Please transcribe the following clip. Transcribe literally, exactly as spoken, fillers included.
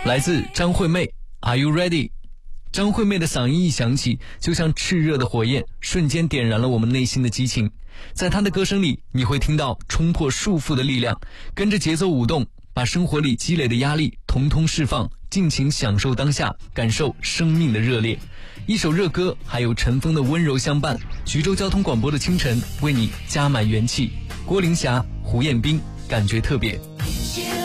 来自张惠妹 Are you ready？ 张惠妹的嗓音一响起，就像炽热的火焰，瞬间点燃了我们内心的激情。在她的歌声里，你会听到冲破束缚的力量，跟着节奏舞动，把生活里积累的压力统统释放，尽情享受当下，感受生命的热烈。一首热歌，还有陈峰的温柔相伴。徐州交通广播的清晨，为你加满元气。郭玲霞、胡彦斌，感觉特别。